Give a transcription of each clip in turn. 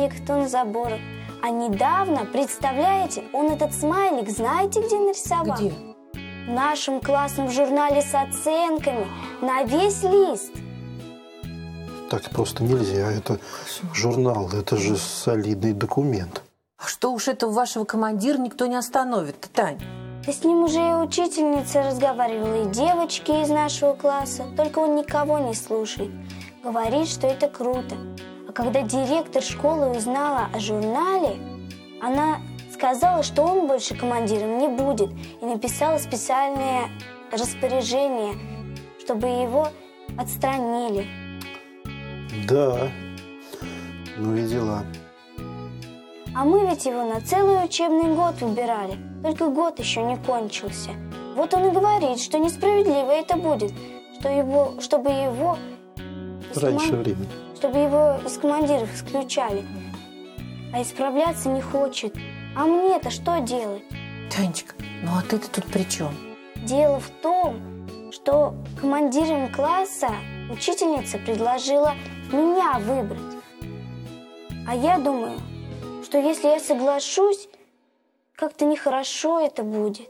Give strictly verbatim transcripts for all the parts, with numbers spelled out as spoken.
смайлик, то на заборах. А недавно, представляете, он этот смайлик знаете где нарисовал? Где? В нашем классном журнале с оценками на весь лист. Так просто нельзя. Это журнал, это же солидный документ. А что уж этого вашего командира никто не остановит, Тань? Да с ним уже и учительница разговаривала, и девочки из нашего класса. Только он никого не слушает. Говорит, что это круто. А когда директор школы узнала о журнале, она сказала, что он больше командиром не будет. И написала специальное распоряжение, чтобы его отстранили. Да, ну и дела. А мы ведь его на целый учебный год выбирали. Только год еще не кончился. Вот он и говорит, что несправедливо это будет, что его, чтобы его... Раньше команд... времени. Чтобы его из командиров исключали. А исправляться не хочет. А мне-то что делать? Танечка, ну а ты-то тут при чем? Дело в том, что командиром класса учительница предложила меня выбрать. А я думаю, что если я соглашусь, как-то нехорошо это будет.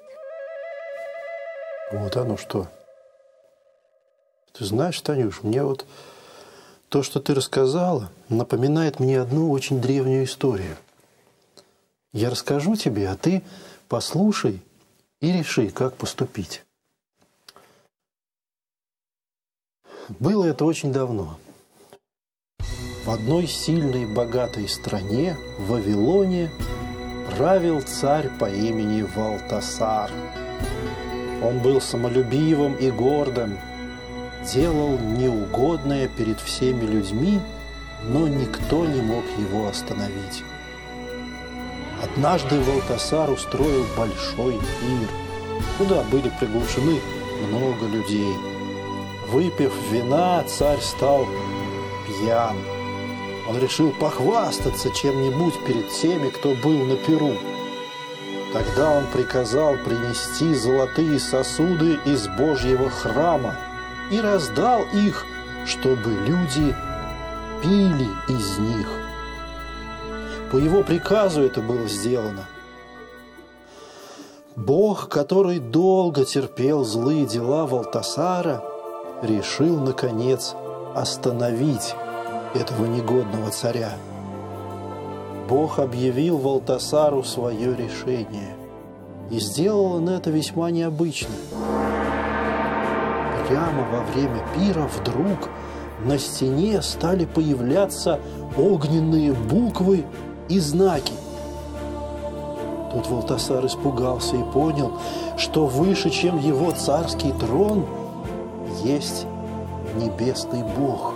Вот оно что. Ты знаешь, Танюш, мне вот то, что ты рассказала, напоминает мне одну очень древнюю историю. Я расскажу тебе, а ты послушай и реши, как поступить. Было это очень давно. В одной сильной, богатой стране, в Вавилоне, правил царь по имени Валтасар. Он был самолюбивым и гордым, делал неугодное перед всеми людьми, но никто не мог его остановить. Однажды Валтасар устроил большой пир, куда были приглашены много людей. Выпив вина, царь стал пьян. Он решил похвастаться чем-нибудь перед теми, кто был на пиру. Тогда он приказал принести золотые сосуды из Божьего храма и раздал их, чтобы люди пили из них. По его приказу это было сделано. Бог, который долго терпел злые дела Валтасара, решил, наконец, остановить этого негодного царя. Бог объявил Валтасару свое решение. И сделал он это весьма необычно. Прямо во время пира вдруг на стене стали появляться огненные буквы и знаки. Тут Валтасар испугался и понял, что выше, чем его царский трон, есть небесный Бог.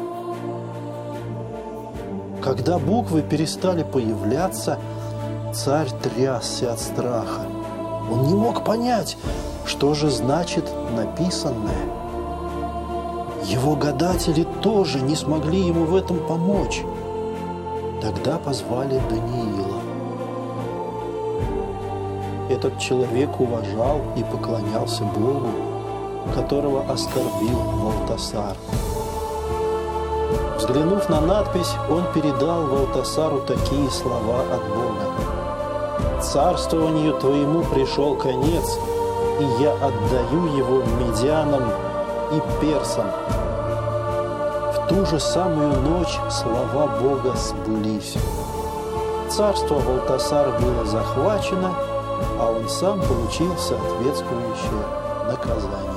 Когда буквы перестали появляться, царь трясся от страха. Он не мог понять, что же значит написанное. Его гадатели тоже не смогли ему в этом помочь. Тогда позвали Даниила. Этот человек уважал и поклонялся Богу, которого оскорбил Валтасар. Взглянув на надпись, он передал Валтасару такие слова от Бога: «Царствованию твоему пришел конец, и я отдаю его медианам и персам». В ту же самую ночь слова Бога сбылись. Царство Валтасара было захвачено, а он сам получил соответствующее наказание.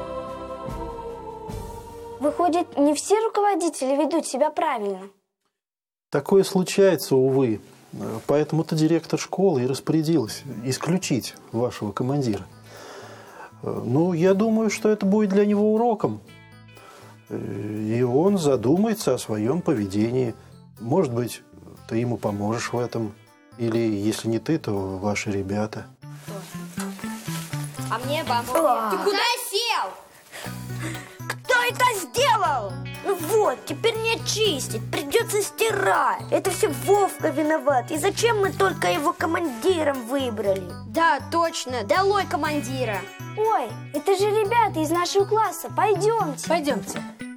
Выходит, не все руководители ведут себя правильно? Такое случается, увы. Поэтому-то директор школы и распорядилась исключить вашего командира. Ну, я думаю, что это будет для него уроком. И он задумается о своем поведении. Может быть, ты ему поможешь в этом. Или, если не ты, то ваши ребята. А мне помочь? Ты куда сел? Кто это сделал? Ну вот, теперь не чистить, придется стирать. Это все Вовка виноват. И зачем мы только его командиром выбрали? Да, точно, долой командира. Ой, это же ребята из нашего класса, пойдемте. Пойдемте.